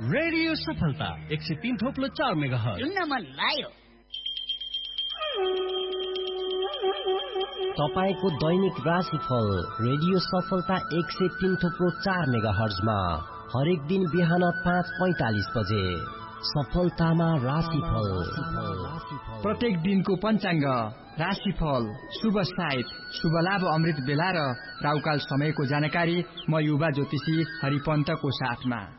Radio सफलता 103.4 megahertz. सुन्न मन लाग्यो। तपाईको दैनिक राशिफल रेडियो सफलता 103.4 मेगाहर्जमा हरेक दिन बिहान 5:45 बजे। सफलतामा राशिफल। प्रत्येक दिनको पञ्चाङ्ग, राशिफल, शुभ साइत, शुभ लाभ अमृत बेला र राउकाल समयको जानकारी म युवा ज्योतिषी हरिपन्तको साथमा।